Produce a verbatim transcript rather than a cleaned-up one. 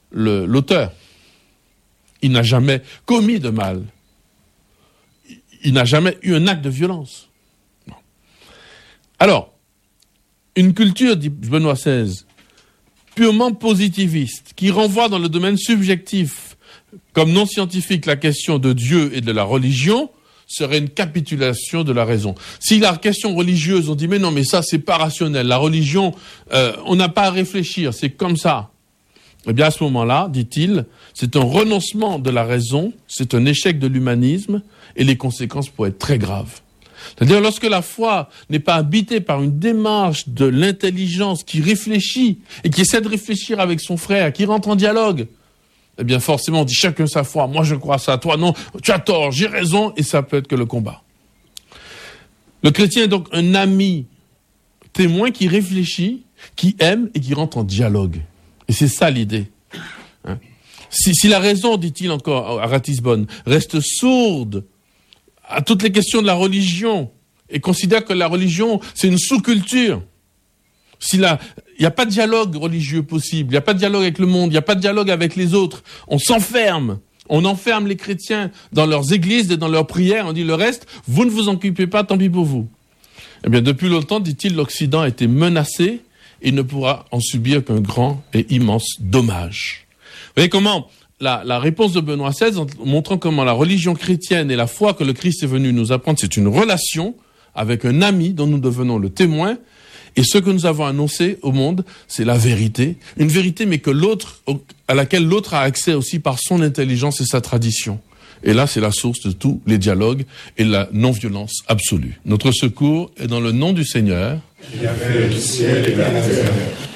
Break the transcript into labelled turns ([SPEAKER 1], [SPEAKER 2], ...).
[SPEAKER 1] le, l'auteur. Il n'a jamais commis de mal. Il n'a jamais eu un acte de violence. Non. Alors, une culture, dit Benoît seize, purement positiviste, qui renvoie dans le domaine subjectif, comme non scientifique, la question de Dieu et de la religion, serait une capitulation de la raison. Si la question religieuse, on dit, mais non, mais ça, c'est pas rationnel. La religion, euh, on n'a pas à réfléchir, c'est comme ça. Eh bien, à ce moment-là, dit-il, c'est un renoncement de la raison, c'est un échec de l'humanisme, et les conséquences pourraient être très graves. C'est-à-dire, lorsque la foi n'est pas habitée par une démarche de l'intelligence qui réfléchit, et qui essaie de réfléchir avec son frère, qui rentre en dialogue, eh bien, forcément, on dit chacun sa foi. Moi, je crois ça. Toi, non, tu as tort, j'ai raison, et ça peut être que le combat. Le chrétien est donc un ami témoin qui réfléchit, qui aime et qui rentre en dialogue. Et c'est ça l'idée. Hein? Si, si la raison, dit-il encore à Ratisbonne, reste sourde à toutes les questions de la religion et considère que la religion, c'est une sous-culture, s'il n'y a pas de dialogue religieux possible, il n'y a pas de dialogue avec le monde, il n'y a pas de dialogue avec les autres, on s'enferme, on enferme les chrétiens dans leurs églises et dans leurs prières, on dit le reste, vous ne vous en occupez pas, tant pis pour vous. Eh bien, depuis longtemps, dit-il, l'Occident a été menacé et ne pourra en subir qu'un grand et immense dommage. Vous voyez comment la, la réponse de Benoît seize, en montrant comment la religion chrétienne et la foi que le Christ est venu nous apprendre, c'est une relation avec un ami dont nous devenons le témoin. Et ce que nous avons annoncé au monde, c'est la vérité. Une vérité, mais que l'autre, à laquelle l'autre a accès aussi par son intelligence et sa tradition. Et là, c'est la source de tous les dialogues et la non-violence absolue. Notre secours est dans le nom du Seigneur.
[SPEAKER 2] Il a fait le ciel et la terre.